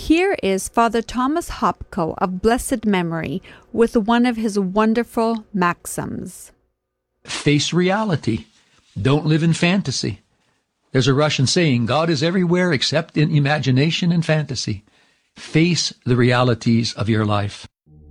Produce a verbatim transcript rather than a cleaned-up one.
Here is Father Thomas Hopko of blessed memory with one of his wonderful maxims. Face reality. Don't live in fantasy. There's a Russian saying, God is everywhere except in imagination and fantasy. Face the realities of your life.